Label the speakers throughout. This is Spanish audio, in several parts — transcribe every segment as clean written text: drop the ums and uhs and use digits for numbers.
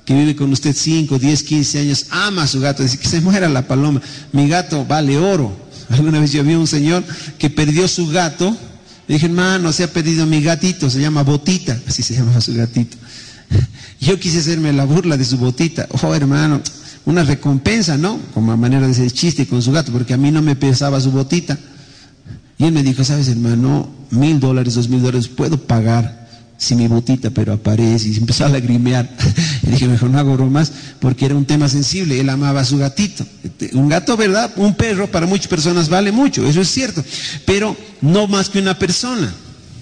Speaker 1: que vive con usted 5, 10, 15 años, ama a su gato, dice que se muera la paloma, mi gato vale oro. Alguna vez yo vi a un señor que perdió su gato, le dije, hermano, se ha perdido mi gatito, se llama Botita, así se llamaba su gatito. Yo quise hacerme la burla de su Botita, oh hermano, una recompensa, ¿no? Como a manera de hacer chiste con su gato, porque a mí no me pesaba su Botita. Y él me dijo, ¿sabes, hermano? $1,000, $2,000 puedo pagar si mi Botita, pero aparece. Y empezó a lagrimear. Y dije, mejor no hago bromas, porque era un tema sensible. Él amaba a su gatito. Un gato, ¿verdad? Un perro para muchas personas vale mucho, eso es cierto. Pero no más que una persona.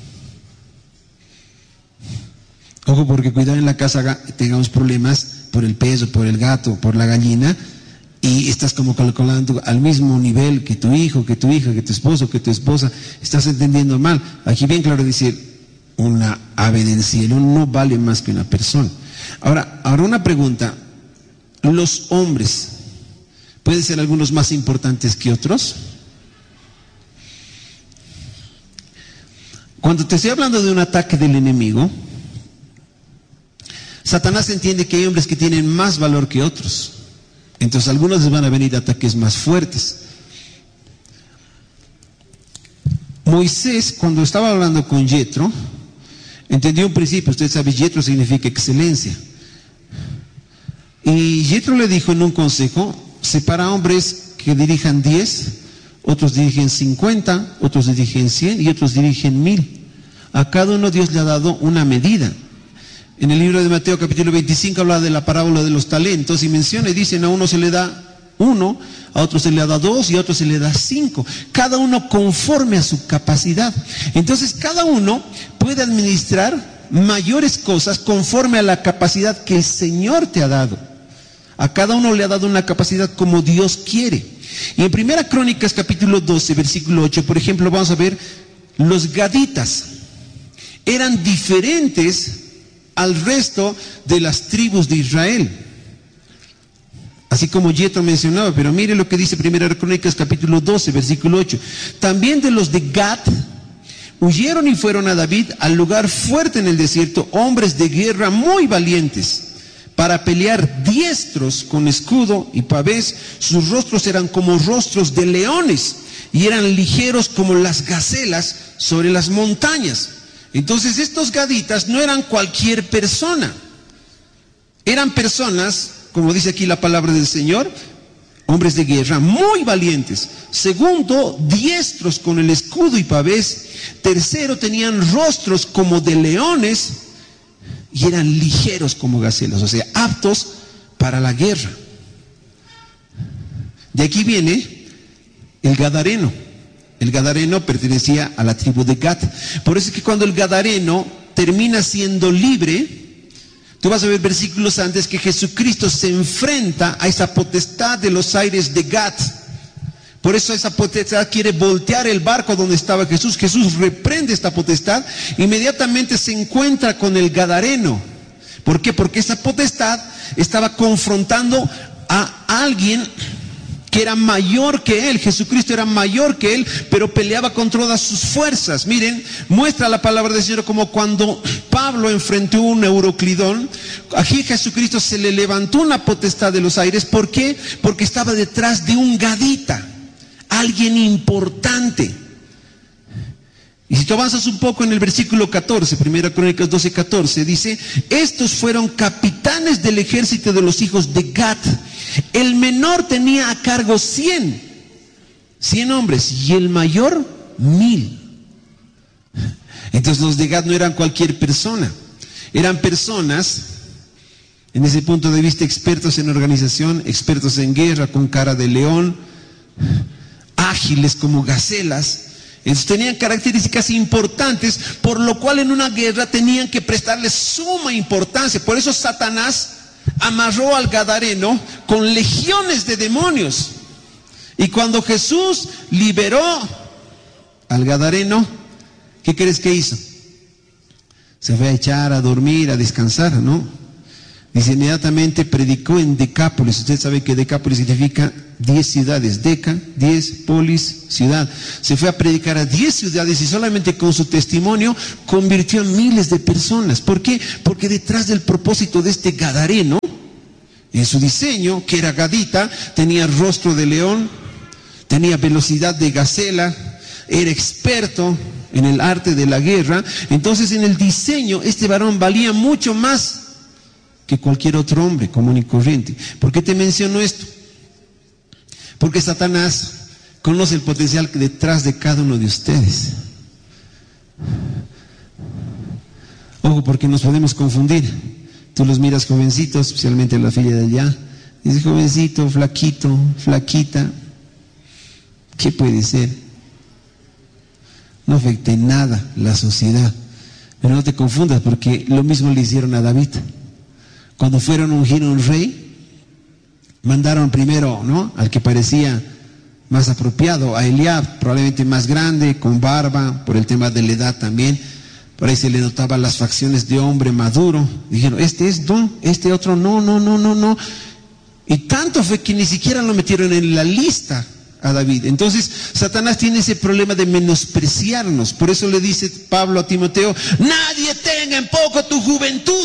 Speaker 1: Ojo, porque cuidado en la casa tengamos problemas por el peso, por el gato, por la gallina, y estás como calculando al mismo nivel que tu hijo, que tu hija, que tu esposo, que tu esposa, estás entendiendo mal. Aquí bien claro dice, una ave del cielo no vale más que una persona. Ahora una pregunta, ¿los hombres pueden ser algunos más importantes que otros? Cuando te estoy hablando de un ataque del enemigo, Satanás entiende que hay hombres que tienen más valor que otros. Entonces a algunos les van a venir ataques más fuertes. Moisés, cuando estaba hablando con Yetro, entendió un principio. Usted sabe, Yetro significa excelencia. Y Yetro le dijo en un consejo, separa hombres que dirijan 10, otros dirigen 50, otros dirigen 100 y otros dirigen 1,000. A cada uno Dios le ha dado una medida. En el libro de Mateo capítulo 25 habla de la parábola de los talentos y menciona y dicen, a uno se le da 1, a otro se le da 2 y a otro se le da 5. Cada uno conforme a su capacidad. Entonces cada uno puede administrar mayores cosas conforme a la capacidad que el Señor te ha dado. A cada uno le ha dado una capacidad como Dios quiere. Y en 1 Crónicas capítulo 12 versículo 8, por ejemplo, vamos a ver, los gaditas eran diferentes al resto de las tribus de Israel, así como Yetro mencionaba. Pero mire lo que dice 1 Crónicas capítulo 12 versículo 8. También de los de Gad huyeron y fueron a David al lugar fuerte en el desierto, hombres de guerra muy valientes, para pelear, diestros con escudo y pavés. Sus rostros eran como rostros de leones y eran ligeros como las gacelas sobre las montañas. Entonces estos gaditas no eran cualquier persona, eran personas, como dice aquí la palabra del Señor, hombres de guerra muy valientes. Segundo, diestros con el escudo y pavés. Tercero, tenían rostros como de leones y eran ligeros como gacelas, o sea, aptos para la guerra. De aquí viene el gadareno. El gadareno pertenecía a la tribu de Gad. Por eso es que cuando el gadareno termina siendo libre, tú vas a ver versículos antes que Jesucristo se enfrenta a esa potestad de los aires de Gad. Por eso esa potestad quiere voltear el barco donde estaba Jesús. Jesús reprende esta potestad, inmediatamente se encuentra con el gadareno. ¿Por qué? Porque esa potestad estaba confrontando a alguien que era mayor que él. Jesucristo era mayor que él, pero peleaba con todas sus fuerzas. Miren, muestra la palabra del Señor como cuando Pablo enfrentó un Euroclidón. Aquí Jesucristo se le levantó una potestad de los aires. ¿Por qué? Porque estaba detrás de un gadita, alguien importante. Y si tú avanzas un poco en el versículo 14, 1 Crónicas 12, 14, dice, estos fueron capitanes del ejército de los hijos de Gad. El menor tenía a cargo 100 hombres y el mayor 1,000. Entonces los de Gad no eran cualquier persona, eran personas, en ese punto de vista, expertos en organización, expertos en guerra, con cara de león, ágiles como gacelas. Entonces tenían características importantes, por lo cual en una guerra tenían que prestarle suma importancia. Por eso Satanás amarró al gadareno con legiones de demonios. Y cuando Jesús liberó al gadareno, ¿qué crees que hizo? Se fue a echar, a dormir, a descansar, ¿no? Dice, inmediatamente predicó en Decápolis. Usted sabe que Decápolis significa 10 ciudades. Deca, 10, polis, ciudad. Se fue a predicar a 10 ciudades y solamente con su testimonio convirtió a miles de personas. ¿Por qué? Porque detrás del propósito de este gadareno En su diseño, que era gadita, tenía rostro de león, tenía velocidad de gacela, era experto en el arte de la guerra. Entonces, en el diseño, este varón valía mucho más que cualquier otro hombre común y corriente. ¿Por qué te menciono esto? Porque Satanás conoce el potencial detrás de cada uno de ustedes. Ojo, porque nos podemos confundir. Tú los miras jovencitos, especialmente la filla de allá. Dice jovencito, flaquito, flaquita. ¿Qué puede ser? No afecta en nada la sociedad. Pero no te confundas, porque lo mismo le hicieron a David. Cuando fueron a ungir un rey, mandaron primero, ¿no?, al que parecía más apropiado, a Eliab, probablemente más grande, con barba, por el tema de la edad también. Por ahí se le notaban las facciones de hombre maduro. Dijeron, este es don, este otro no. Y tanto fue que ni siquiera lo metieron en la lista a David. Entonces, Satanás tiene ese problema de menospreciarnos. Por eso le dice Pablo a Timoteo, nadie tenga en poco tu juventud.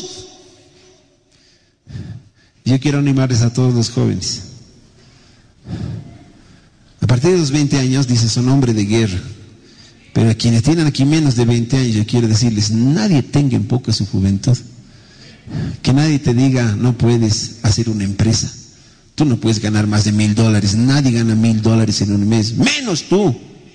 Speaker 1: Yo quiero animarles a todos los jóvenes. A partir de los 20 años, dice, son hombre de guerra. Pero a quienes tienen aquí menos de 20 años, yo quiero decirles, nadie tenga en poco su juventud. Que nadie te diga, no puedes hacer una empresa. Tú no puedes ganar más de $1,000. Nadie gana $1,000 en un mes, menos tú.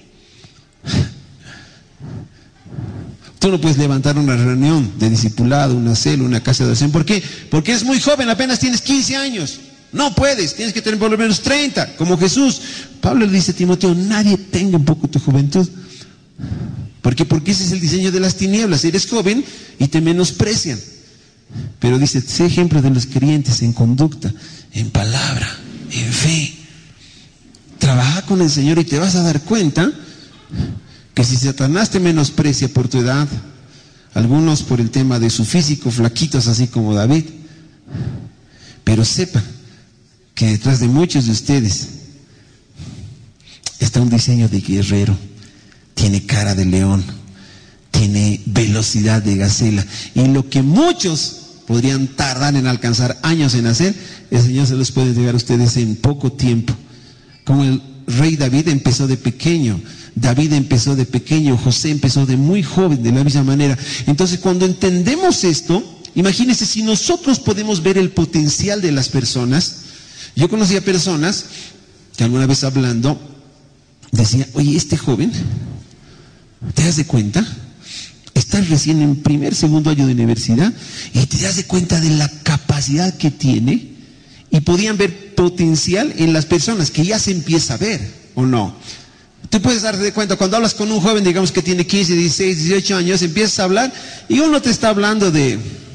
Speaker 1: Tú no puedes levantar una reunión de discipulado, una célula, una casa de oración. ¿Por qué? Porque eres muy joven, apenas tienes 15 años. No puedes, tienes que tener por lo menos 30, como Jesús. Pablo le dice a Timoteo, nadie tenga en poco tu juventud. ¿Por qué? Porque ese es el diseño de las tinieblas. Eres joven y te menosprecian. Pero dice, sé ejemplo de los creyentes en conducta, en palabra, en fe. Trabaja con el Señor y te vas a dar cuenta que si Satanás te menosprecia por tu edad, algunos por el tema de su físico, flaquitos así como David, pero sepa que detrás de muchos de ustedes está un diseño de guerrero. Tiene cara de león, tiene velocidad de gacela, y lo que muchos podrían tardar en alcanzar años en hacer, el Señor se los puede entregar a ustedes en poco tiempo. Como el rey David empezó de pequeño, David empezó de pequeño, José empezó de muy joven, de la misma manera. Entonces, cuando entendemos esto, imagínense si nosotros podemos ver el potencial de las personas. Yo conocí a personas que alguna vez hablando decía, oye, este joven, ¿te das de cuenta? Estás recién en primer, segundo año de universidad y te das de cuenta de la capacidad que tiene, y podían ver potencial en las personas que ya se empieza a ver, ¿o no? Tú puedes darte de cuenta cuando hablas con un joven, digamos que tiene 15, 16, 18 años, empiezas a hablar y uno te está hablando de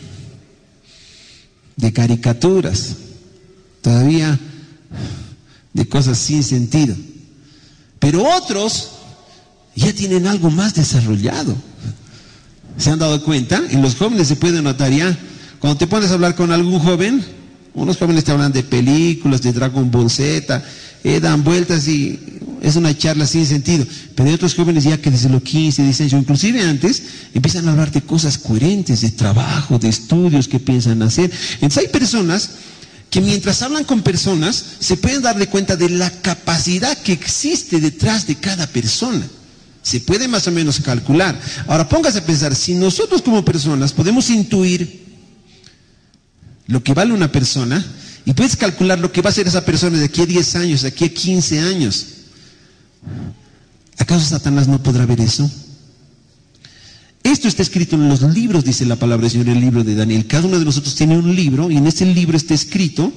Speaker 1: caricaturas, todavía de cosas sin sentido. Pero otros ya tienen algo más desarrollado. ¿Se han dado cuenta? En los jóvenes se puede notar ya. Cuando te pones a hablar con algún joven, unos jóvenes te hablan de películas, de Dragon Ball Z, dan vueltas y es una charla sin sentido. Pero hay otros jóvenes ya que desde los 15, 16, o inclusive antes, empiezan a hablar de cosas coherentes, de trabajo, de estudios que piensan hacer. Entonces hay personas que mientras hablan con personas, se pueden dar de cuenta de la capacidad que existe detrás de cada persona. Se puede más o menos calcular. Ahora póngase a pensar, si nosotros como personas podemos intuir lo que vale una persona, y puedes calcular lo que va a ser esa persona de aquí a 10 años, de aquí a 15 años, ¿acaso Satanás no podrá ver eso? Esto está escrito en los libros, dice la palabra del Señor, en el libro de Daniel. Cada uno de nosotros tiene un libro, y en ese libro está escrito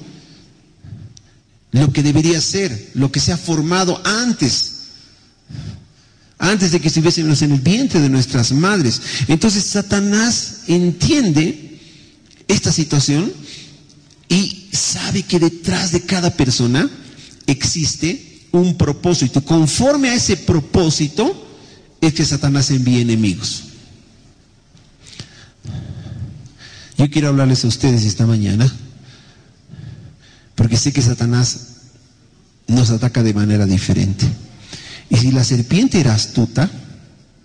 Speaker 1: lo que debería ser, lo que se ha formado antes de que estuviésemos en el vientre de nuestras madres. Entonces Satanás entiende esta situación y sabe que detrás de cada persona existe un propósito. Conforme a ese propósito es que Satanás envía enemigos. Yo quiero hablarles a ustedes esta mañana porque sé que Satanás nos ataca de manera diferente. Y si la serpiente era astuta,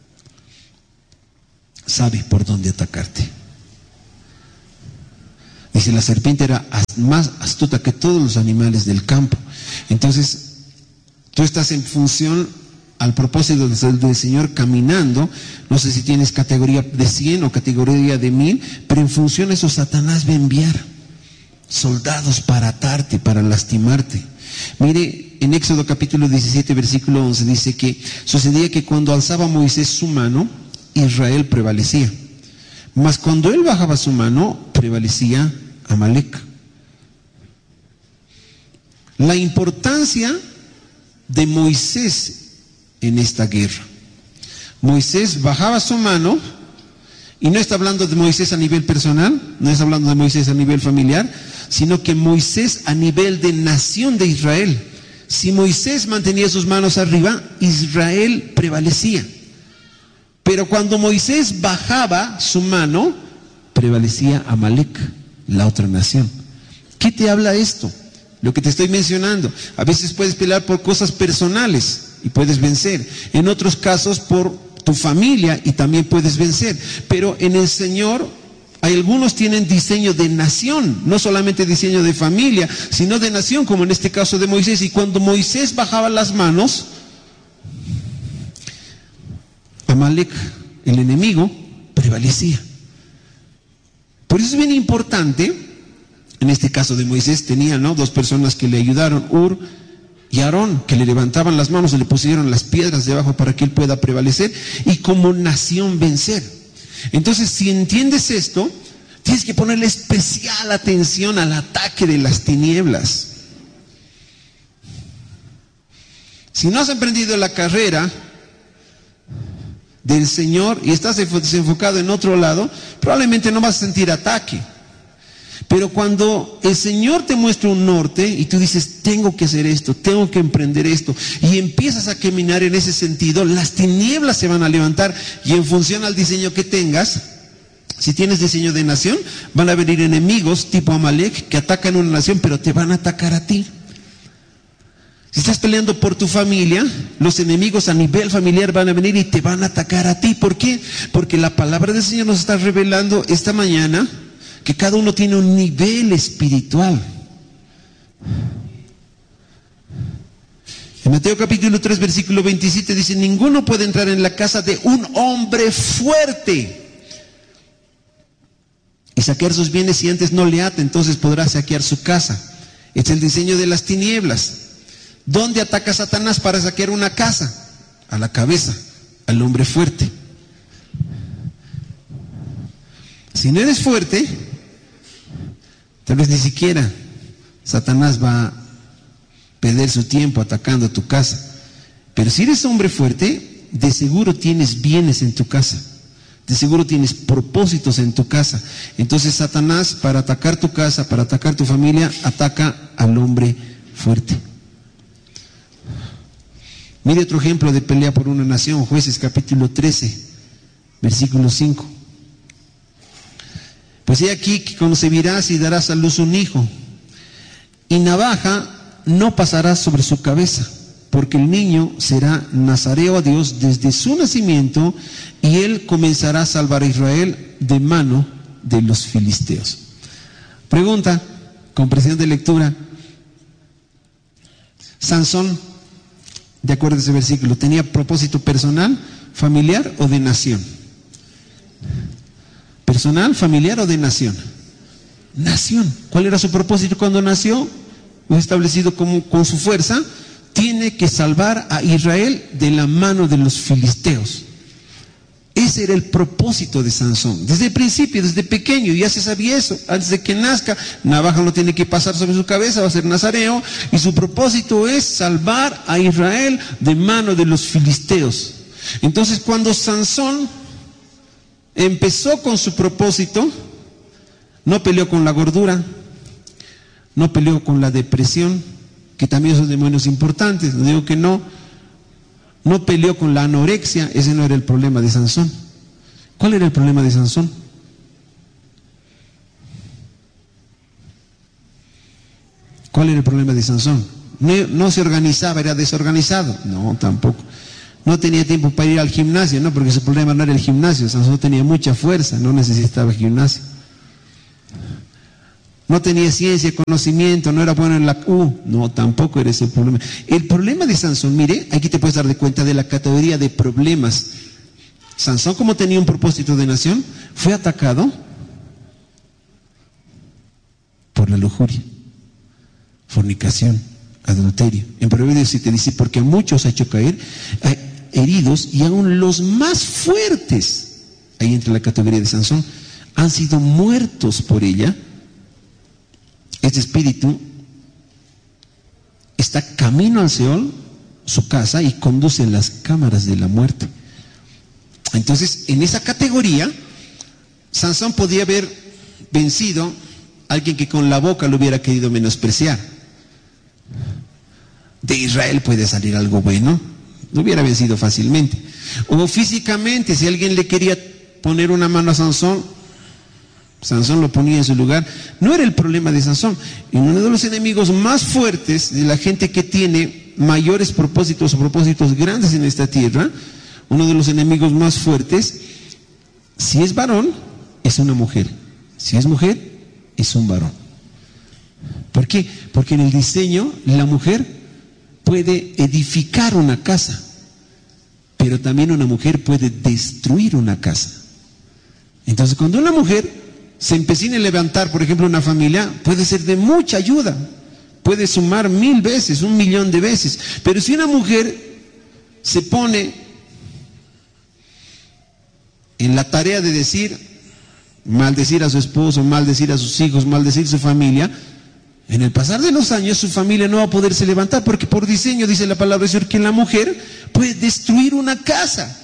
Speaker 1: sabe por dónde atacarte. Dice, la serpiente era más astuta que todos los animales del campo. Entonces, tú estás en función al propósito del Señor caminando. No sé si tienes categoría de 100 o categoría de 1000, pero en función a eso Satanás va a enviar soldados para atarte, para lastimarte. Mire, en Éxodo capítulo 17, versículo 11, dice que sucedía que cuando alzaba Moisés su mano, Israel prevalecía. Mas cuando él bajaba su mano, prevalecía Amalek. La importancia de Moisés en esta guerra. Moisés bajaba su mano, y no está hablando de Moisés a nivel personal, no está hablando de Moisés a nivel familiar, sino que Moisés a nivel de nación de Israel. Si Moisés mantenía sus manos arriba, Israel prevalecía. Pero cuando Moisés bajaba su mano, prevalecía Amalek, la otra nación. ¿Qué te habla esto? Lo que te estoy mencionando. A veces puedes pelear por cosas personales y puedes vencer. En otros casos por tu familia y también puedes vencer. Pero en el Señor, algunos tienen diseño de nación, no solamente diseño de familia, sino de nación, como en este caso de Moisés. Y cuando Moisés bajaba las manos, Amalek, el enemigo, prevalecía. Por eso es bien importante, en este caso de Moisés tenía, ¿no?, dos personas que le ayudaron, Ur y Aarón, que le levantaban las manos y le pusieron las piedras debajo para que él pueda prevalecer y como nación vencer. Entonces, si entiendes esto, tienes que ponerle especial atención al ataque de las tinieblas. Si no has emprendido la carrera del Señor y estás desenfocado en otro lado, probablemente no vas a sentir ataque. Pero cuando el Señor te muestra un norte y tú dices, tengo que hacer esto, tengo que emprender esto, y empiezas a caminar en ese sentido, las tinieblas se van a levantar y en función al diseño que tengas, si tienes diseño de nación, van a venir enemigos tipo Amalek que atacan una nación, pero te van a atacar a ti. Si estás peleando por tu familia, los enemigos a nivel familiar van a venir y te van a atacar a ti. ¿Por qué? Porque la palabra del Señor nos está revelando esta mañana que cada uno tiene un nivel espiritual. En Mateo capítulo 3, versículo 27 dice, ninguno puede entrar en la casa de un hombre fuerte y saquear sus bienes si antes no le ata, entonces podrá saquear su casa. Es el diseño de las tinieblas. ¿Dónde ataca Satanás para saquear una casa? A la cabeza, al hombre fuerte. Si no eres fuerte, tal vez ni siquiera Satanás va a perder su tiempo atacando tu casa. Pero si eres hombre fuerte, de seguro tienes bienes en tu casa. De seguro tienes propósitos en tu casa. Entonces Satanás, para atacar tu casa, para atacar tu familia, ataca al hombre fuerte. Mire otro ejemplo de pelea por una nación, Jueces capítulo 13, versículo 5. Pues he aquí que concebirás y darás a luz un hijo, y navaja no pasará sobre su cabeza, porque el niño será nazareo a Dios desde su nacimiento, y él comenzará a salvar a Israel de mano de los filisteos. Pregunta, comprensión de lectura. Sansón, de acuerdo a ese versículo, ¿tenía propósito personal, familiar o de nación? ¿Personal, familiar o de nación? Nación. ¿Cuál era su propósito cuando nació? Fue establecido como con su fuerza, tiene que salvar a Israel de la mano de los filisteos. Ese era el propósito de Sansón. Desde el principio, desde pequeño, ya se sabía eso. Antes de que nazca, navaja no tiene que pasar sobre su cabeza, va a ser nazareo. Y su propósito es salvar a Israel de mano de los filisteos. Entonces, cuando Sansón empezó con su propósito, no peleó con la gordura, no peleó con la depresión, que también son demonios importantes, no digo que no. No peleó con la anorexia, ese no era el problema de Sansón. ¿Cuál era el problema de Sansón? ¿Cuál era el problema de Sansón? No se organizaba, era desorganizado. No, tampoco. No tenía tiempo para ir al gimnasio, no, porque su problema no era el gimnasio. Sansón tenía mucha fuerza, no necesitaba gimnasio. No tenía ciencia, conocimiento, no era bueno en la U. No, tampoco era ese el problema. El problema de Sansón, mire, aquí te puedes dar de cuenta de la categoría de problemas. Sansón, como tenía un propósito de nación, fue atacado por la lujuria, fornicación, adulterio. En Proverbios 7 dice, porque a muchos ha hecho caer heridos, y aún los más fuertes, ahí entra la categoría de Sansón, han sido muertos por ella. Este espíritu está camino al Seol, su casa, y conduce en las cámaras de la muerte. Entonces, en esa categoría, Sansón podía haber vencido a alguien que con la boca lo hubiera querido menospreciar. De Israel puede salir algo bueno, lo hubiera vencido fácilmente. O físicamente, si alguien le quería poner una mano a Sansón, Sansón lo ponía en su lugar. No era el problema de Sansón. Y uno de los enemigos más fuertes de la gente que tiene mayores propósitos o propósitos grandes en esta tierra, uno de los enemigos más fuertes, si es varón, es una mujer. Si es mujer, es un varón. ¿Por qué? Porque en el diseño la mujer puede edificar una casa, pero también una mujer puede destruir una casa. Entonces, cuando una mujer se empecina a levantar, por ejemplo, una familia, puede ser de mucha ayuda, puede sumar 1000 veces, 1.000.000 de veces. Pero si una mujer se pone en la tarea de decir, maldecir a su esposo, maldecir a sus hijos, maldecir a su familia, en el pasar de los años su familia no va a poderse levantar, porque por diseño dice la palabra del Señor que la mujer puede destruir una casa.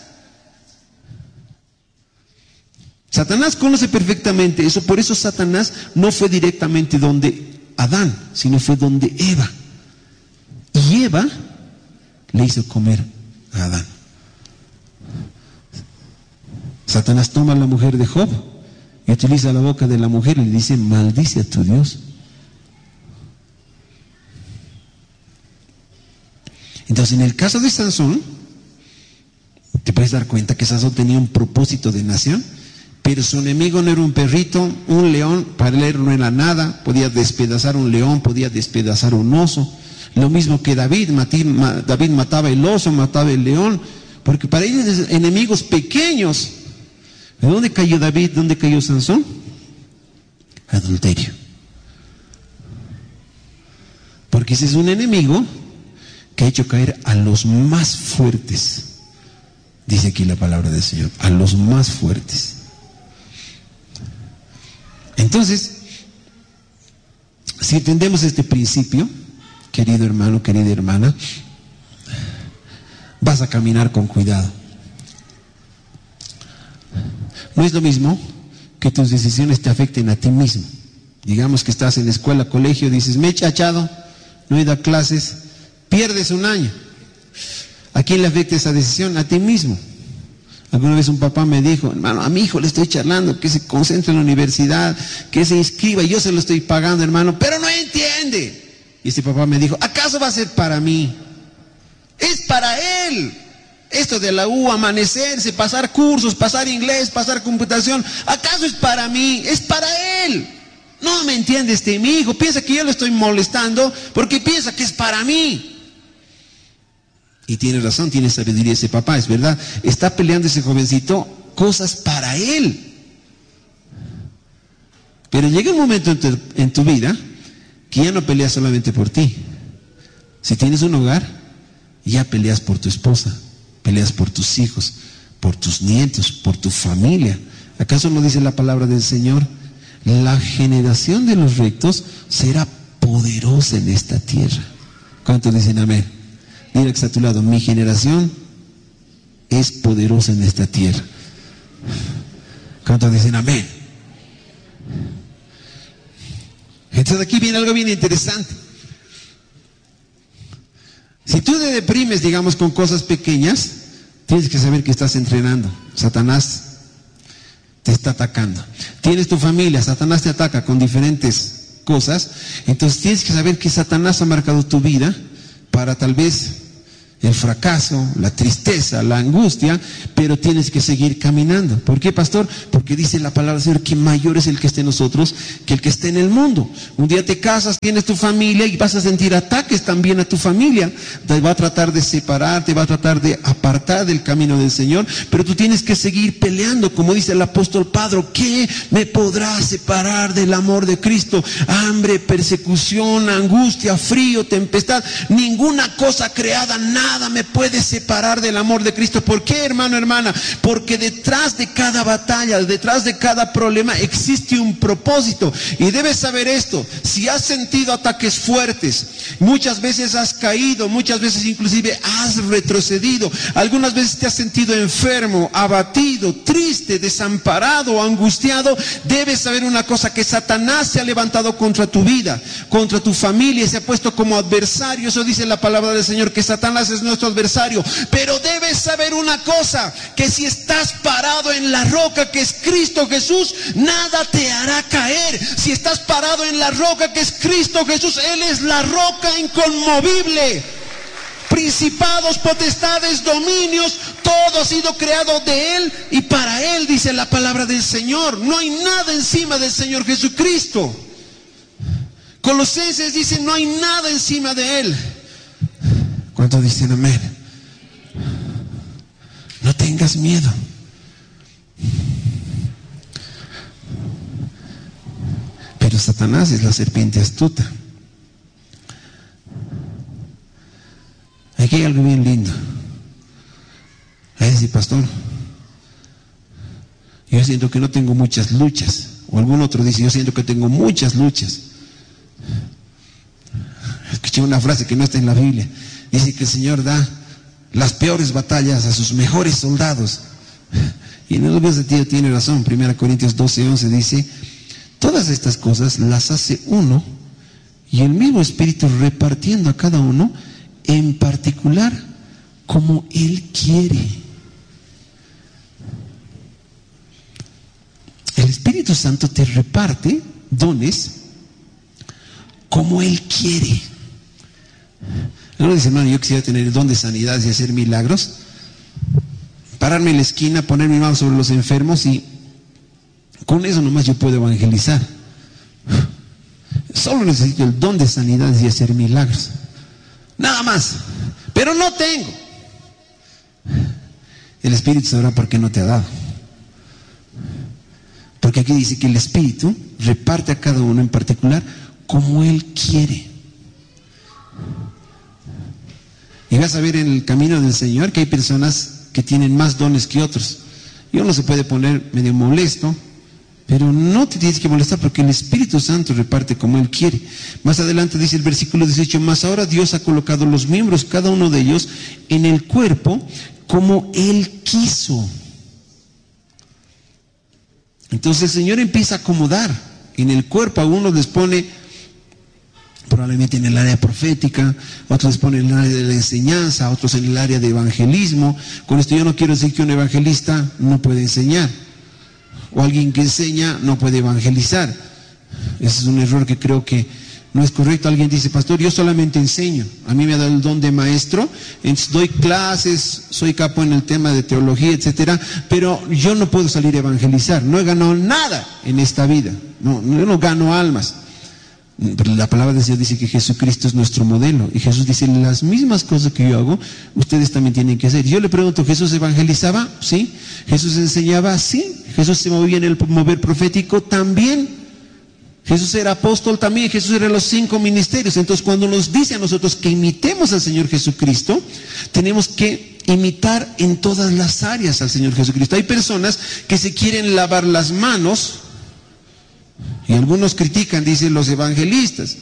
Speaker 1: Satanás conoce perfectamente eso, por eso Satanás no fue directamente donde Adán, sino fue donde Eva. Y Eva le hizo comer a Adán. Satanás toma a la mujer de Job y utiliza la boca de la mujer y le dice, maldice a tu Dios. Entonces, en el caso de Sansón, te puedes dar cuenta que Sansón tenía un propósito de nación, pero su enemigo no era un perrito, un león. Para él no era nada. Podía despedazar un león, podía despedazar un oso. Lo mismo que David. David mataba el oso, mataba el león, porque para ellos eran enemigos pequeños. ¿De dónde cayó David? ¿Dónde cayó Sansón? Adulterio. Porque ese es un enemigo que ha hecho caer a los más fuertes. Dice aquí la palabra del Señor, a los más fuertes. Entonces, si entendemos este principio, querido hermano, querida hermana, vas a caminar con cuidado. No es lo mismo que tus decisiones te afecten a ti mismo. Digamos que estás en la escuela, colegio, dices, me he chachado, no he ido a clases, pierdes un año. ¿A quién le afecta esa decisión? A ti mismo. Alguna vez un papá me dijo, hermano, a mi hijo le estoy charlando, que se concentre en la universidad, que se inscriba, yo se lo estoy pagando, hermano, pero no entiende. Y este papá me dijo, ¿acaso va a ser para mí? Es para él. Esto de la U, amanecerse, pasar cursos, pasar inglés, pasar computación, ¿acaso es para mí? Es para él. No me entiende mi hijo, piensa que yo le estoy molestando porque piensa que es para mí. Y tiene razón, tiene sabiduría ese papá, es verdad. Está peleando ese jovencito cosas para él. Pero llega un momento en tu vida que ya no peleas solamente por ti. Si tienes un hogar, ya peleas por tu esposa, peleas por tus hijos, por tus nietos, por tu familia. ¿Acaso no dice la palabra del Señor? La generación de los rectos será poderosa en esta tierra. ¿Cuántos dicen amén? Mira que está a tu lado, mi generación es poderosa en esta tierra. ¿Cuántos dicen amén? Entonces aquí viene algo bien interesante. Si tú te deprimes, digamos, con cosas pequeñas, tienes que saber que estás entrenando. Satanás te está atacando. Tienes tu familia, Satanás te ataca con diferentes cosas. Entonces tienes que saber que Satanás ha marcado tu vida para tal vez el fracaso, la tristeza, la angustia, pero tienes que seguir caminando. ¿Por qué, pastor? Porque dice la palabra del Señor que mayor es el que esté en nosotros que el que esté en el mundo. Un día te casas, tienes tu familia y vas a sentir ataques también a tu familia. Te va a tratar de separar, te va a tratar de apartar del camino del Señor, pero tú tienes que seguir peleando, como dice el apóstol Pedro: ¿qué me podrá separar del amor de Cristo? Hambre, persecución, angustia, frío, tempestad. Ninguna cosa creada, nada me puede separar del amor de Cristo. ¿Por qué, hermano, hermana? Porque detrás de cada batalla, detrás de cada problema existe un propósito. Y debes saber esto: si has sentido ataques fuertes, muchas veces has caído, muchas veces inclusive has retrocedido, algunas veces te has sentido enfermo, abatido, triste, desamparado, angustiado, debes saber una cosa: que Satanás se ha levantado contra tu vida, contra tu familia, y se ha puesto como adversario. Eso dice la palabra del Señor, que Satanás es nuestro adversario. Pero debes saber una cosa: que si estás parado en la roca que es Cristo Jesús, nada te hará caer. Si estás parado en la roca que es Cristo Jesús, Él es la roca inconmovible. Principados, potestades, dominios, todo ha sido creado de Él y para Él, dice la palabra del Señor. No hay nada encima del Señor Jesucristo. Colosenses dice: no hay nada encima de Él. ¿Cuántos dicen amén? No tengas miedo. Pero Satanás es la serpiente astuta. Aquí hay algo bien lindo. Ahí dice: pastor, yo siento que no tengo muchas luchas. O algún otro dice: yo siento que tengo muchas luchas. Escuché una frase que no está en la Biblia. Dice que el Señor da las peores batallas a sus mejores soldados. Y en el sentido tiene razón. 1 Corintios 12:11 dice: todas estas cosas las hace uno, y el mismo Espíritu repartiendo a cada uno en particular como Él quiere. El Espíritu Santo te reparte dones como Él quiere. Uno dice: hermano, yo quisiera tener el don de sanidad y hacer milagros, pararme en la esquina, poner mi mano sobre los enfermos, y con eso nomás yo puedo evangelizar. Solo necesito el don de sanidad y hacer milagros, nada más. Pero no tengo. El Espíritu sabrá por qué no te ha dado. Porque aquí dice que el Espíritu reparte a cada uno en particular como Él quiere. Y vas a ver en el camino del Señor que hay personas que tienen más dones que otros. Y uno se puede poner medio molesto, pero no te tienes que molestar, porque el Espíritu Santo reparte como Él quiere. Más adelante dice el versículo 18: mas ahora Dios ha colocado los miembros, cada uno de ellos, en el cuerpo como Él quiso. Entonces el Señor empieza a acomodar en el cuerpo. A unos les pone probablemente en el área profética, otros les pone en el área de la enseñanza, otros en el área de evangelismo. Con esto yo no quiero decir que un evangelista no puede enseñar, o alguien que enseña no puede evangelizar. Ese es un error que creo que no es correcto. Alguien dice: pastor, yo solamente enseño, a mí me ha dado el don de maestro, entonces doy clases, soy capo en el tema de teología, etcétera, pero yo no puedo salir a evangelizar. No he ganado nada en esta vida, yo no gano almas. Pero la palabra de Dios dice que Jesucristo es nuestro modelo, y Jesús dice: las mismas cosas que yo hago, ustedes también tienen que hacer. Yo le pregunto: ¿Jesús evangelizaba? Sí. ¿Jesús enseñaba? Sí. ¿Jesús se movía en el mover profético? También. ¿Jesús era apóstol? También. Jesús era los 5 ministerios. Entonces, cuando nos dice a nosotros que imitemos al Señor Jesucristo, tenemos que imitar en todas las áreas al Señor Jesucristo. Hay personas que se quieren lavar las manos, y algunos critican, dicen los evangelistas,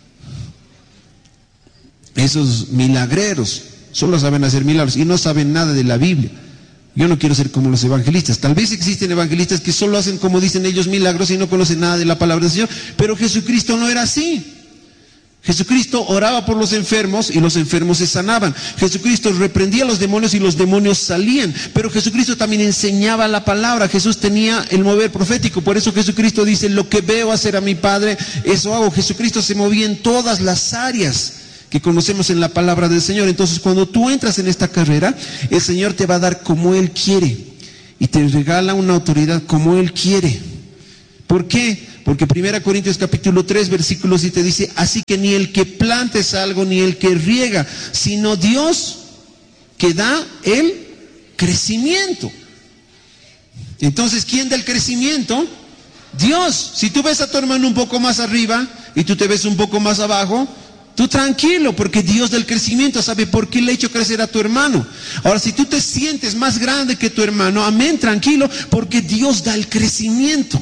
Speaker 1: esos milagreros, solo saben hacer milagros y no saben nada de la Biblia. Yo no quiero ser como los evangelistas. Tal vez existen evangelistas que solo hacen, como dicen ellos, milagros y no conocen nada de la palabra del Señor, pero Jesucristo no era así. Jesucristo oraba por los enfermos y los enfermos se sanaban. Jesucristo reprendía a los demonios y los demonios salían. Pero Jesucristo también enseñaba la palabra. Jesús tenía el mover profético. Por eso Jesucristo dice: lo que veo hacer a mi Padre, eso hago. Jesucristo se movía en todas las áreas que conocemos en la palabra del Señor. Entonces, cuando tú entras en esta carrera, el Señor te va a dar como Él quiere y te regala una autoridad como Él quiere. ¿Por qué? Porque 1 Corintios capítulo 3, versículo 7 dice: así que ni el que planta es algo, ni el que riega, sino Dios que da el crecimiento. Entonces, ¿quién da el crecimiento? Dios. Si tú ves a tu hermano un poco más arriba y tú te ves un poco más abajo, tú tranquilo, porque Dios da el crecimiento. ¿Sabe por qué le ha hecho crecer a tu hermano? Ahora, si tú te sientes más grande que tu hermano, amén, tranquilo, porque Dios da el crecimiento.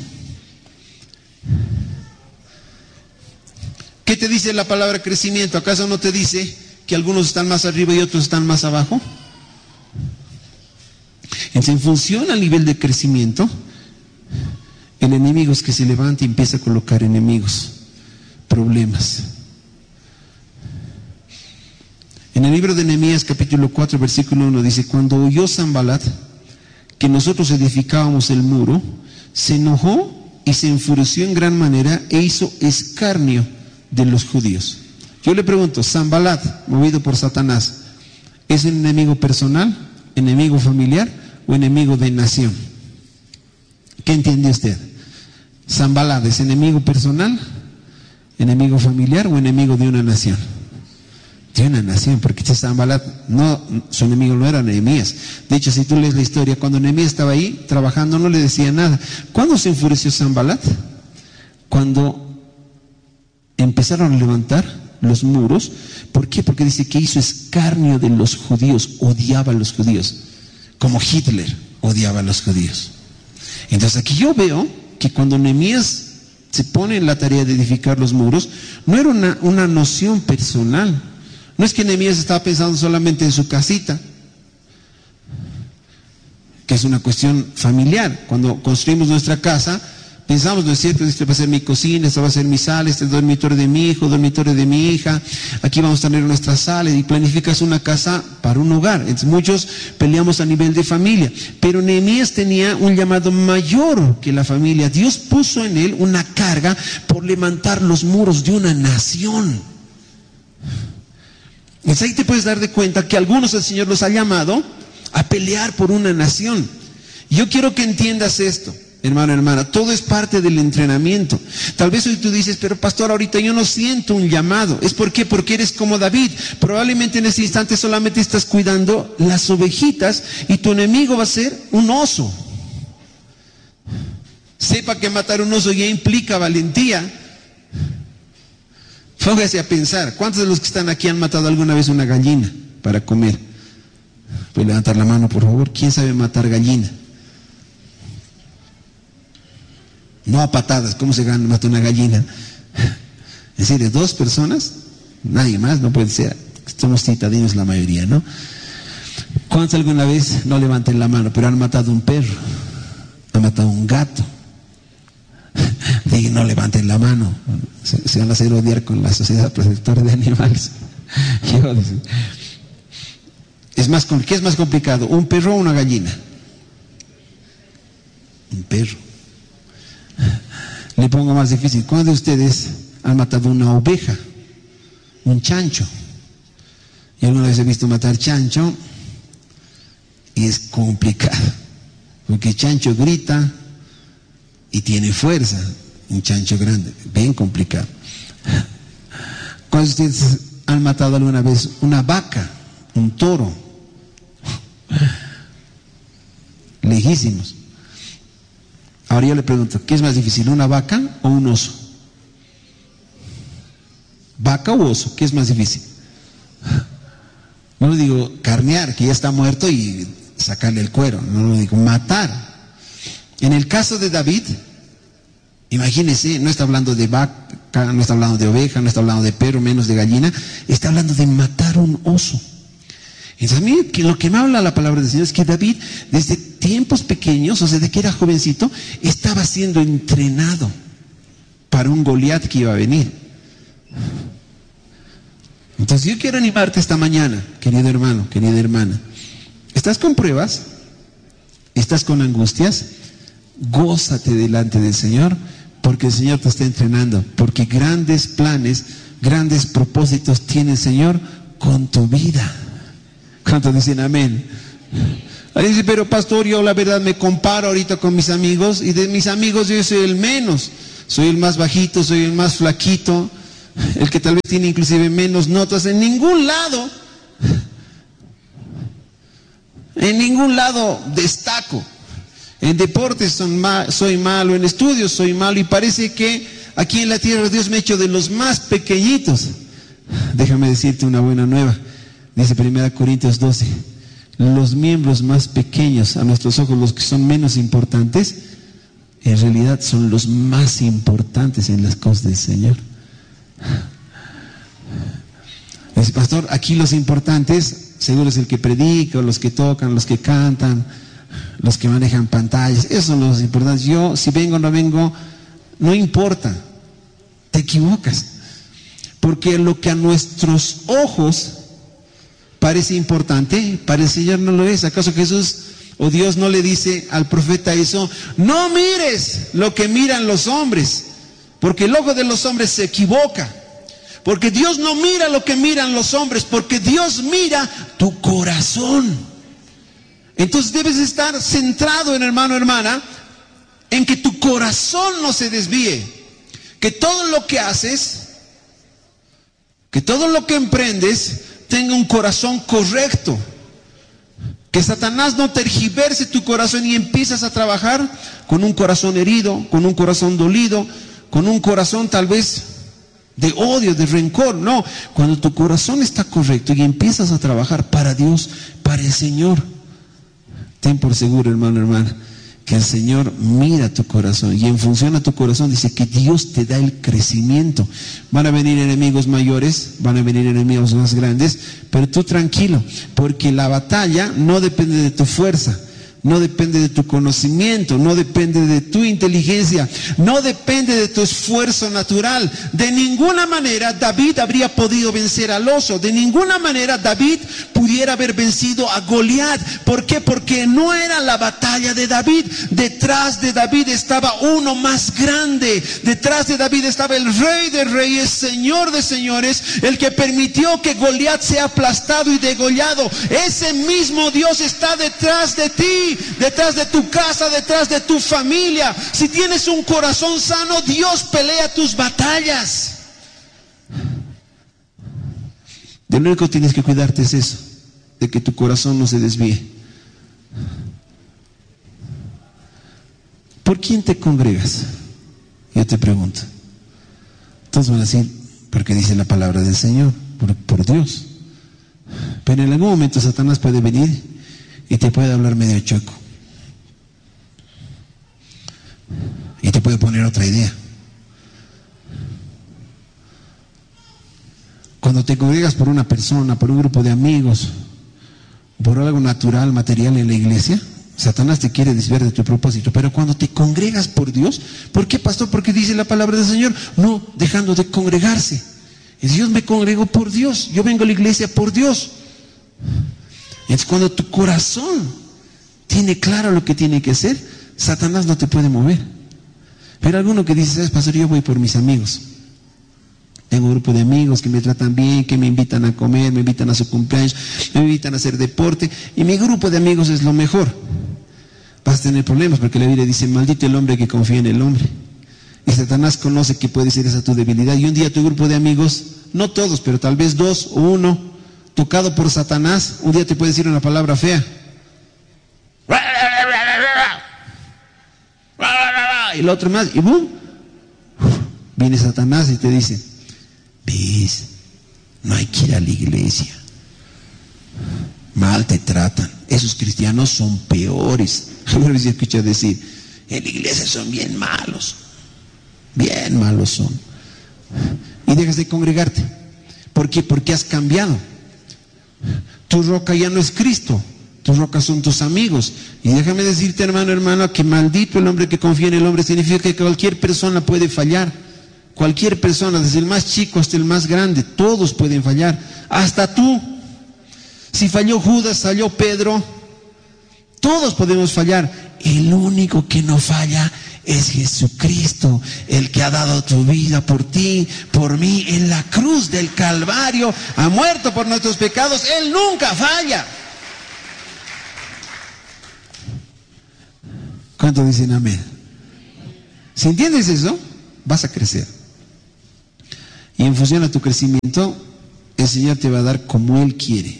Speaker 1: ¿Qué te dice la palabra crecimiento? ¿Acaso no te dice que algunos están más arriba y otros están más abajo? Entonces, en función al nivel de crecimiento, el enemigo es que se levanta y empieza a colocar enemigos, problemas. En el libro de Nehemías capítulo 4 versículo 1 dice: cuando oyó Sanbalat que nosotros edificábamos el muro, se enojó y se enfureció en gran manera e hizo escarnio de los judíos. Yo le pregunto, Sanbalat, movido por Satanás, ¿es un enemigo personal, enemigo familiar o enemigo de nación? ¿Qué entiende usted? ¿Sanbalat es enemigo personal, enemigo familiar o enemigo de una nación? De una nación, porque Sanbalat, no, su enemigo no era Nehemías. De hecho, si tú lees la historia, cuando Nehemías estaba ahí trabajando, no le decía nada. ¿Cuándo se enfureció Sanbalat? Cuando empezaron a levantar los muros. ¿Por qué? Porque dice que hizo escarnio de los judíos, odiaba a los judíos, como Hitler odiaba a los judíos. Entonces aquí yo veo que cuando Nehemías se pone en la tarea de edificar los muros, no era una noción personal. No es que Nehemías estaba pensando solamente en su casita, que es una cuestión familiar. Cuando construimos nuestra casa, pensamos, ¿no es cierto? Este va a ser mi cocina, esta va a ser mi sala, este es el dormitorio de mi hijo, dormitorio de mi hija, aquí vamos a tener nuestra sala, y planificas una casa para un hogar. Entonces muchos peleamos a nivel de familia, pero Nehemías tenía un llamado mayor que la familia. Dios puso en él una carga por levantar los muros de una nación. Entonces ahí te puedes dar de cuenta que algunos el Señor los ha llamado a pelear por una nación. Yo quiero que entiendas esto, hermano, hermana, todo es parte del entrenamiento. Tal vez hoy tú dices, pero pastor, ahorita yo no siento un llamado. ¿Es por qué? Porque eres como David. Probablemente en ese instante solamente estás cuidando las ovejitas y tu enemigo va a ser un oso. Sepa que matar un oso ya implica valentía. Póngase a pensar, ¿cuántos de los que están aquí han matado alguna vez una gallina para comer? ¿Puede levantar la mano, por favor? ¿Quién sabe matar gallina? No a patadas, ¿cómo se mata una gallina? Es decir, 2 personas, nadie más, no puede ser. Somos citadinos la mayoría, ¿no? ¿Cuántos alguna vez, no levanten la mano, pero han matado un perro, han matado un gato? Digan, no levanten la mano, se van a hacer odiar con la sociedad protectora de animales. ¿Qué es más complicado? ¿Un perro o una gallina? Un perro. Le pongo más difícil. ¿Cuántos de ustedes han matado una oveja? Un chancho. Yo alguna vez he visto matar chancho y es complicado, porque el chancho grita y tiene fuerza. Un chancho grande, bien complicado. ¿Cuántos de ustedes han matado alguna vez una vaca, un toro? Lejísimos. Ahora yo le pregunto, ¿qué es más difícil, una vaca o un oso? ¿Vaca o oso? ¿Qué es más difícil? No le digo carnear, que ya está muerto, y sacarle el cuero. No le digo matar. En el caso de David, imagínense, no está hablando de vaca, no está hablando de oveja, no está hablando de perro, menos de gallina, está hablando de matar un oso. Entonces a mí lo que me habla la palabra del Señor es que David, desde tiempos pequeños, o sea, de que era jovencito, estaba siendo entrenado para un Goliat que iba a venir. Entonces yo quiero animarte esta mañana, querido hermano, querida hermana. ¿Estás con pruebas? ¿Estás con angustias? Gózate delante del Señor, porque el Señor te está entrenando, porque grandes planes grandes propósitos tiene el Señor con tu vida. ¿Cuántos dicen amén? Ahí dice, pero pastor, yo la verdad me comparo ahorita con mis amigos, y de mis amigos yo soy el menos, soy el más bajito, soy el más flaquito, el que tal vez tiene inclusive menos notas. En ningún lado destaco. En deportes soy malo, en estudios soy malo, y parece que aquí en la tierra Dios me ha hecho de los más pequeñitos. Déjame decirte una buena nueva. Dice 1 Corintios 12, los miembros más pequeños a nuestros ojos, los que son menos importantes, en realidad son los más importantes en las cosas del Señor. Dice, pastor, aquí los importantes seguro es el que predica, los que tocan, los que cantan, los que manejan pantallas. Esos son los importantes. Yo, si vengo o no vengo, no importa. Te equivocas. Porque lo que a nuestros ojos parece importante, para el Señor no lo es. ¿Acaso Jesús o Dios no le dice al profeta eso? No mires lo que miran los hombres, porque el ojo de los hombres se equivoca. Porque Dios no mira lo que miran los hombres, porque Dios mira tu corazón. Entonces debes estar centrado, hermano, hermana, en que tu corazón no se desvíe. Que todo lo que haces, que todo lo que emprendes, tenga un corazón correcto. Que Satanás no tergiverse tu corazón y empiezas a trabajar con un corazón herido, con un corazón dolido, con un corazón tal vez de odio, de rencor. No, cuando tu corazón está correcto y empiezas a trabajar para Dios, para el Señor, ten por seguro, hermano, hermana, que el Señor mira tu corazón, y en función a tu corazón dice que Dios te da el crecimiento. Van a venir enemigos mayores, van a venir enemigos más grandes, pero tú tranquilo, porque la batalla no depende de tu fuerza, no depende de tu conocimiento, no depende de tu inteligencia, no depende de tu esfuerzo natural. De ninguna manera David habría podido vencer al oso, de ninguna manera David pudiera haber vencido a Goliat. ¿Por qué? Porque no era la batalla de David. Detrás de David estaba uno más grande. Detrás de David estaba el Rey de Reyes, Señor de Señores, el que permitió que Goliat sea aplastado y degollado. Ese mismo Dios está detrás de ti, detrás de tu casa, detrás de tu familia. Si tienes un corazón sano, Dios pelea tus batallas. De lo único que tienes que cuidarte es eso, de que tu corazón no se desvíe. ¿Por quién te congregas? Yo te pregunto. Todos van a decir, porque dice la palabra del Señor, por Dios. Pero en algún momento Satanás puede venir y te puede hablar medio chueco, y te puede poner otra idea. Cuando te congregas por una persona, por un grupo de amigos, por algo natural, material en la iglesia, Satanás te quiere desviar de tu propósito. Pero cuando te congregas por Dios, ¿por qué, pastor? Porque dice la palabra del Señor, no dejando de congregarse. Y Dios me congregó por Dios, yo vengo a la iglesia por Dios. Entonces, cuando tu corazón tiene claro lo que tiene que hacer, Satanás no te puede mover. Pero alguno que dice, ¿sabes, pastor? Yo voy por mis amigos. Tengo un grupo de amigos que me tratan bien, que me invitan a comer, me invitan a su cumpleaños, me invitan a hacer deporte, y mi grupo de amigos es lo mejor. Vas a tener problemas, porque la Biblia dice, maldito el hombre que confía en el hombre. Y Satanás conoce que puede ser esa tu debilidad. Y un día tu grupo de amigos, no todos, pero tal vez 2 o 1, tocado por Satanás, un día te puede decir una palabra fea. Y el otro más, y boom, viene Satanás y te dice, ves, no hay que ir a la iglesia, mal te tratan, esos cristianos son peores. Alguna vez escuché decir, en la iglesia son bien malos son, y dejas de congregarte. ¿Por qué? Porque has cambiado. Tu roca ya no es Cristo, tus rocas son tus amigos. Y déjame decirte, hermano, hermana, que maldito el hombre que confía en el hombre. Significa que cualquier persona puede fallar. Cualquier persona, desde el más chico hasta el más grande, todos pueden fallar, hasta tú. Si falló Judas, falló Pedro, todos podemos fallar. el único que no falla es Jesucristo, el que ha dado tu vida por ti, por mí, en la cruz del Calvario, ha muerto por nuestros pecados. Él nunca falla. ¿Cuántos dicen amén? Si entiendes eso, vas a crecer. Y en función a tu crecimiento, el Señor te va a dar como Él quiere.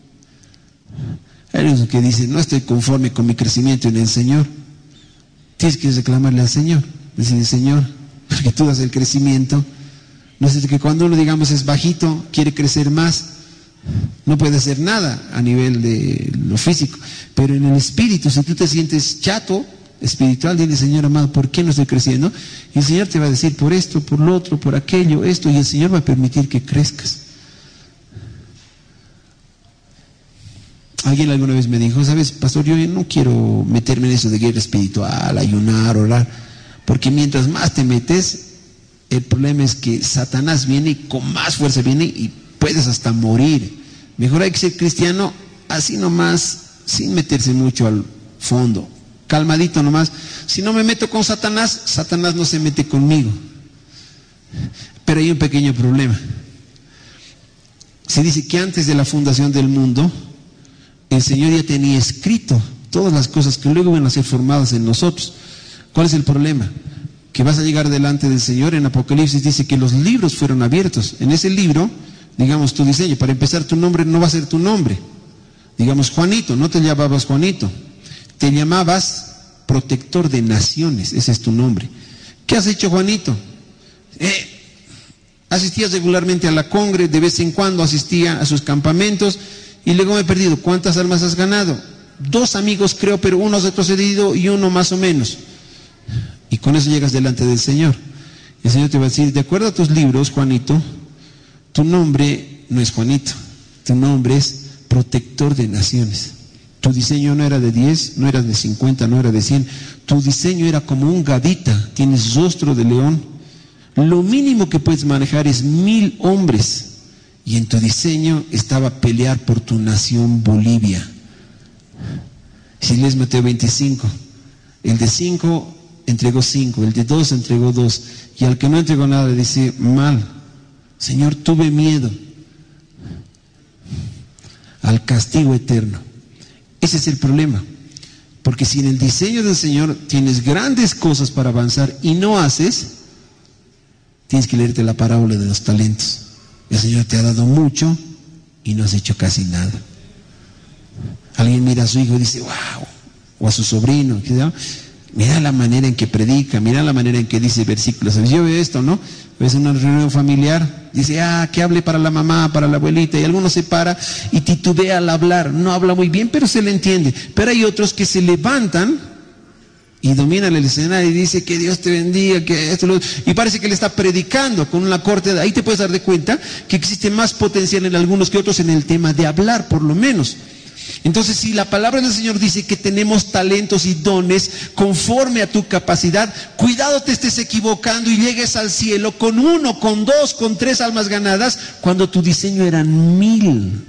Speaker 1: Hay unos que dicen, no estoy conforme con mi crecimiento en el Señor. Tienes que reclamarle al Señor. Decirle, Señor, porque tú das el crecimiento. No es que cuando uno, digamos, es bajito, quiere crecer más, no puede hacer nada a nivel de lo físico. Pero en el espíritu, si tú te sientes chato, espiritual, dile, Señor amado, ¿por qué no estoy creciendo? Y el Señor te va a decir, por esto, por lo otro, por aquello, esto, y el Señor va a permitir que crezcas. Alguien alguna vez me dijo, ¿sabes, pastor? Yo no quiero meterme en eso de guerra espiritual, ayunar, orar, porque mientras más te metes, el problema es que Satanás viene y con más fuerza viene y puedes hasta morir. Mejor hay que ser cristiano así nomás, sin meterse mucho al fondo, calmadito nomás. Si no me meto con Satanás, Satanás no se mete conmigo. Pero hay un pequeño problema. Se dice que antes de la fundación del mundo, el Señor ya tenía escrito todas las cosas que luego van a ser formadas en nosotros. ¿Cuál es el problema? Que vas a llegar delante del Señor. En Apocalipsis dice que los libros fueron abiertos. En ese libro, digamos, tu diseño, para empezar, tu nombre no va a ser tu nombre. Digamos, Juanito, no te llamabas Juanito, te llamabas Protector de Naciones, ese es tu nombre. ¿Qué has hecho, Juanito? Asistías regularmente a la congre, de vez en cuando asistía a sus campamentos, y luego me he perdido. ¿Cuántas almas has ganado? 2 amigos creo, pero uno ha retrocedido y uno más o menos. Y con eso llegas delante del Señor. Y el Señor te va a decir, de acuerdo a tus libros, Juanito, tu nombre no es Juanito, tu nombre es Protector de Naciones. Tu diseño no era de 10, no era de 50, no era de 100. Tu diseño era como un gadita, tienes rostro de león. Lo mínimo que puedes manejar es 1000 hombres. Y en tu diseño estaba pelear por tu nación Bolivia. Si lees Mateo 25, el de 5 entregó 5, el de 2 entregó 2, y al que no entregó nada le dice, mal, Señor, tuve miedo al castigo eterno. Ese es el problema, porque si en el diseño del Señor tienes grandes cosas para avanzar y no haces, tienes que leerte la parábola de los talentos. El Señor te ha dado mucho y no has hecho casi nada. Alguien mira a su hijo y dice, wow, o a su sobrino, mira la manera en que predica, mira la manera en que dice versículos. Yo veo esto, ¿no? Ves una reunión familiar, dice, que hable para la mamá, para la abuelita, y alguno se para y titubea al hablar, no habla muy bien, pero se le entiende. Pero hay otros que se levantan y dominan el escenario y dice, que Dios te bendiga, que esto, lo otro, y parece que le está predicando con una corte. Ahí te puedes dar de cuenta que existe más potencial en algunos que otros en el tema de hablar, por lo menos. Entonces, si la palabra del Señor dice que tenemos talentos y dones conforme a tu capacidad, cuidado te estés equivocando y llegues al cielo con 1, con 2, con 3 almas ganadas, cuando tu diseño eran 1000.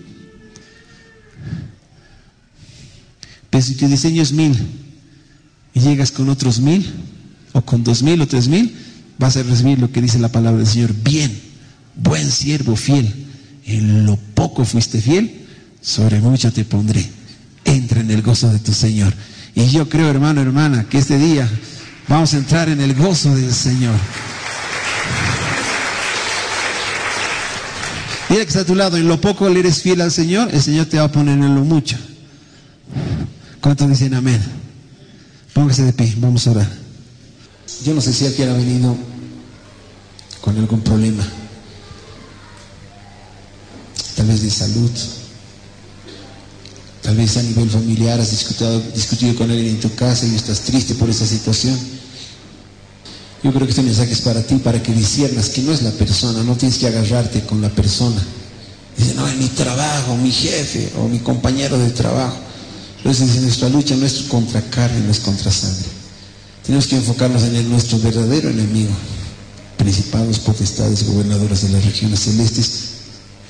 Speaker 1: Pero si tu diseño es 1000 y llegas con otros 1000, o con 2000 o 3000, vas a recibir lo que dice la palabra del Señor. Bien, buen siervo fiel, en lo poco fuiste fiel, sobre mucho te pondré. Entra en el gozo de tu Señor. Y yo creo, hermano, hermana, que este día vamos a entrar en el gozo del Señor. Mira que está a tu lado, en lo poco le eres fiel al Señor, el Señor te va a poner en lo mucho. ¿Cuántos dicen amén? Póngase de pie, vamos a orar. Yo no sé si alguien ha venido con algún problema, tal vez de salud, tal vez a nivel familiar has discutido con alguien en tu casa y estás triste por esa situación. Yo creo que este mensaje es para ti, para que disciernas que no es la persona, no tienes que agarrarte con la persona. Dice, no, es mi trabajo, mi jefe o mi compañero de trabajo. Entonces, nuestra lucha no es contra carne, no es contra sangre. Tenemos que enfocarnos en nuestro verdadero enemigo, principados, potestades, gobernadores de las regiones celestes,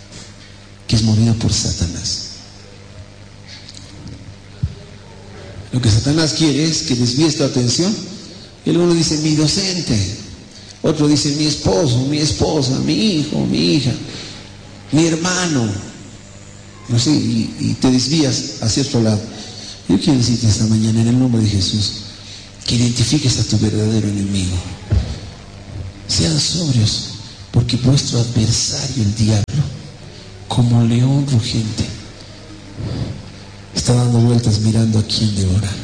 Speaker 1: que es movido por Satanás. Lo que Satanás quiere es que desvíes tu atención. Y alguno dice, mi docente. Otro dice, mi esposo, mi esposa, mi hijo, mi hija, mi hermano. No sé, y te desvías hacia otro lado. Yo quiero decirte esta mañana, en el nombre de Jesús, que identifiques a tu verdadero enemigo. Sean sobrios, porque vuestro adversario, el diablo, como león rugiente, está dando vueltas mirando a quién devorar.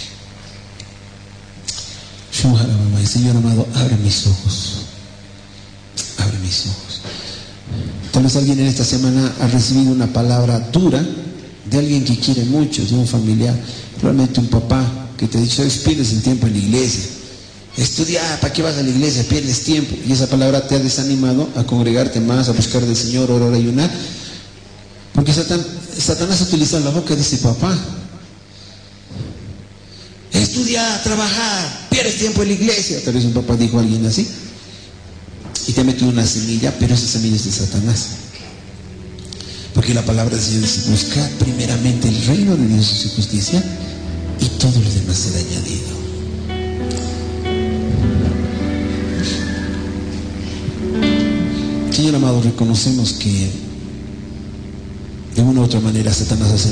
Speaker 1: Señor amado, abre mis ojos. Abre mis ojos. Tal vez alguien en esta semana ha recibido una palabra dura de alguien que quiere mucho, de un familiar, probablemente un papá que te ha dicho, ¿sabes? Pierdes el tiempo en la iglesia. Estudiar, ¿para qué vas a la iglesia? Pierdes tiempo. Y esa palabra te ha desanimado a congregarte más, a buscar del Señor, orar, ayunar. Porque Satanás ha utilizado la boca de ese papá. Estudiar, trabajar, pierdes tiempo en la iglesia. Tal vez un papá dijo a alguien así. Y te ha metido una semilla, pero esa semilla es de Satanás. Porque la palabra del Señor dice, buscad primeramente el reino de Dios y su justicia, y todo lo demás será añadido. Señor amado, reconocemos que de una u otra manera Satanás hace